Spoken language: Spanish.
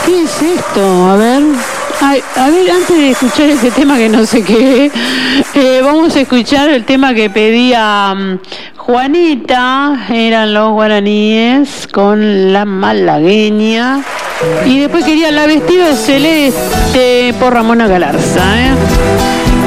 ¿Qué es esto? A ver. Ay, a ver, antes de escuchar ese tema que no sé qué, vamos a escuchar el tema que pedía Juanita, eran los guaraníes con la malagueña, y después quería La vestida de celeste por Ramona Galarza,